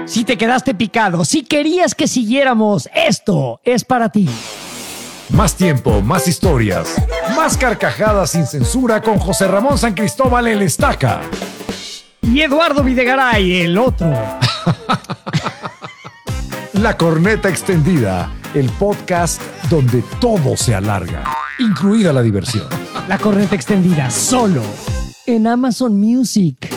Si te quedaste picado, si querías que siguiéramos, esto es para ti. Más tiempo, más historias, más carcajadas sin censura con José Ramón San Cristóbal el Estaca. Y Eduardo Videgaray, el otro. La Corneta Extendida, el podcast donde todo se alarga, incluida la diversión. La Corneta Extendida, solo en Amazon Music.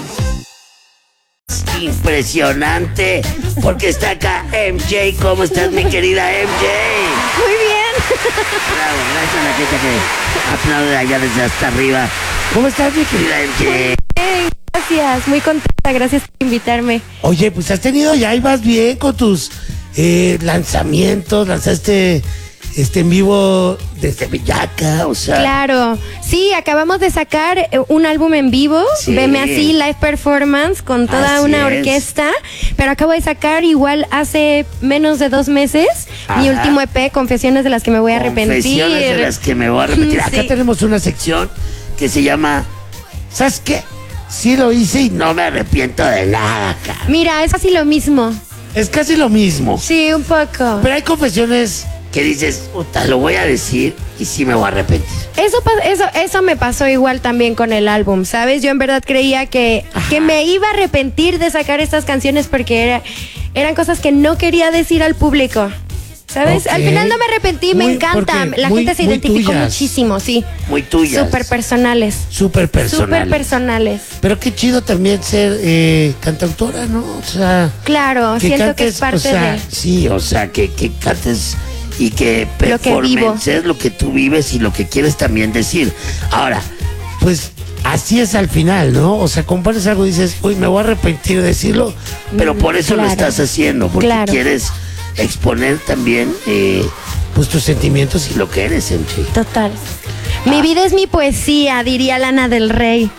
Impresionante, porque está acá MJ. ¿Cómo estás, mi querida MJ? Muy bien. Bravo, gracias a la gente que aplaude allá desde hasta arriba. ¿Cómo estás, mi querida MJ? Bien, gracias, muy contenta, gracias por invitarme. Oye, pues has tenido, ya ibas bien con tus lanzamientos, lanzaste en vivo desde Villaca, o sea. Claro, sí, acabamos de sacar un álbum en vivo, Sí. Veme Así, live performance, con toda Así una es. orquesta, pero acabo de sacar igual hace menos de 2 meses mi Ajá. último EP, Confesiones de las que me voy a arrepentir. Confesiones de las que me voy a arrepentir. Acá Sí. tenemos una sección que se llama, ¿sabes qué? Sí lo hice y no me arrepiento de nada, cara. Mira, es casi lo mismo. Es casi lo mismo. Sí, un poco. Pero hay confesiones que dices, puta, lo voy a decir y sí me voy a arrepentir. Eso me pasó igual también con el álbum, ¿sabes? Yo en verdad creía que me iba a arrepentir de sacar estas canciones porque eran cosas que no quería decir al público, ¿sabes? Ok. Al final no me arrepentí, me Muy- encanta. porque La muy- gente se muy identificó tuyas. muchísimo, sí. Muy tuyas. Súper personales. Súper personales. Súper personales. Pero qué chido también ser cantautora, ¿no? O sea, Claro, siento que es parte o sea, de... sí, o sea, que cantes y que Lo que vivo. performances lo que tú vives y lo que quieres también decir. Ahora, pues así es al final, ¿no? O sea, compones algo y dices, uy, me voy a arrepentir de decirlo, pero por eso lo claro. estás haciendo, porque Claro. quieres exponer también pues tus sentimientos y lo que eres, MJ. Total. Mi vida es mi poesía, diría Lana del Rey.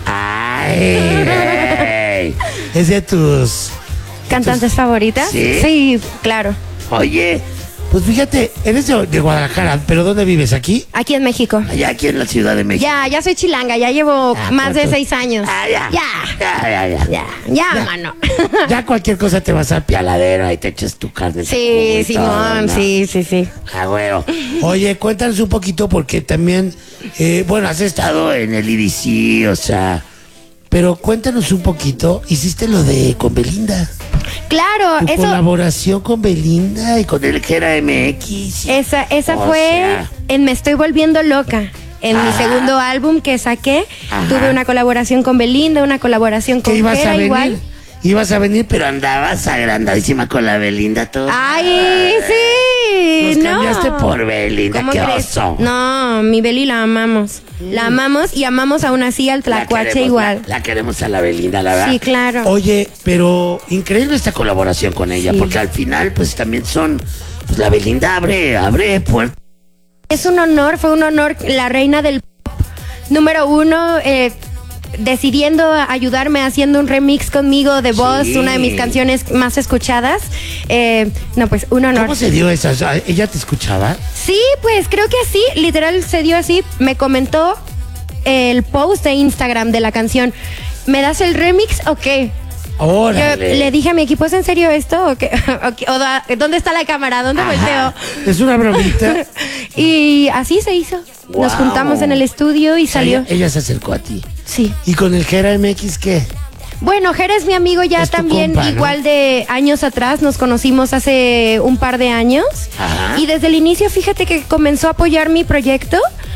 Ay, es de tus... ¿Cantantes favoritas? ¿Sí? Sí, claro. Oye, pues fíjate, eres de Guadalajara, pero ¿dónde vives? ¿Aquí? Aquí en México. Allá aquí en la Ciudad de México. Ya soy chilanga, ya llevo más de ¿cuánto? 6 años. Ya. Ya, mano. Ya cualquier cosa te vas al pialadero y te echas tu carne. Sí, tu jugo y todo, Simón, ¿no? sí. Ah, huevo. Oye, cuéntanos un poquito porque también, bueno, has estado en el IDC, o sea, pero cuéntanos un poquito, hiciste lo de con Belinda, Claro, tu eso, colaboración con Belinda y con el que era MX. esa O fue sea. en Me Estoy Volviendo Loca. En mi Ajá. segundo álbum que saqué, Ajá. tuve una colaboración con Belinda, una colaboración ¿Qué con ibas a Jera venir? igual. Ibas a venir, pero andabas agrandadísima con la Belinda todo. Ay, sí, Nos no. cambiaste por Belinda, ¿Cómo qué crees? oso. No, mi Beli la amamos. La amamos y amamos aún así al La Tlacuache queremos, igual. La queremos a la Belinda, la verdad. Sí, claro. Oye, pero increíble esta colaboración con ella, Sí. porque al final, pues también son. Pues la Belinda abre puertas. Es un honor, fue un honor, la reina del pop número 1, decidiendo ayudarme haciendo un remix conmigo de Voz, Sí. una de mis canciones más escuchadas. No, pues un honor. ¿Cómo se dio esa? O sea, ¿ella te escuchaba? Sí, pues creo que sí, literal se dio así. Me comentó el post de Instagram de la canción. ¿Me das el remix o qué? Yo Órale. le dije a mi equipo, ¿es en serio esto? ¿O qué? ¿Dónde está la cámara? ¿Dónde Ajá. volteo? Es una bromita. Y así se hizo. Wow. Nos juntamos en el estudio y O sea, salió. ella se acercó a ti. Sí. ¿Y con el Jera MX qué? Bueno, Jera es mi amigo ya Es tu también, compa, ¿no? igual de años atrás. Nos conocimos hace un par de años. Ajá. Y desde el inicio, fíjate que comenzó a apoyar mi proyecto.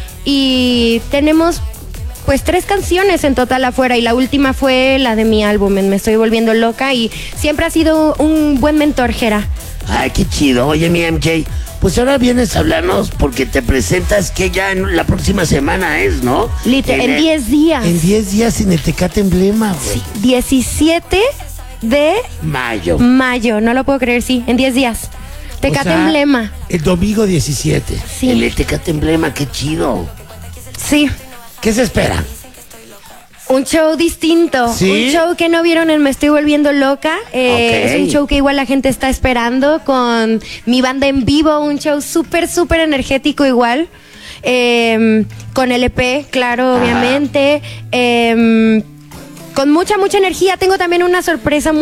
Y tenemos pues 3 canciones en total afuera. Y la última fue la de mi álbum, Me Estoy Volviendo Loca. Y siempre ha sido un buen mentor, Jera. Ay, qué chido. Oye, mi MJ, pues ahora vienes a hablarnos porque te presentas que ya en la próxima semana es, ¿no? En 10 días. En 10 días en el Tecate Emblema, güey. 17 de Mayo. mayo. No lo puedo creer, sí. En 10 días. Tecate O sea, Emblema. El domingo 17. Sí. En el Tecate Emblema, qué chido. Sí. ¿Qué se espera? Un show distinto, ¿Sí? un show que no vieron en Me Estoy Volviendo Loca. Ok. Es un show que igual la gente está esperando con mi banda en vivo, un show súper energético igual. Con el EP, claro, obviamente. Con mucha energía. Tengo también una sorpresa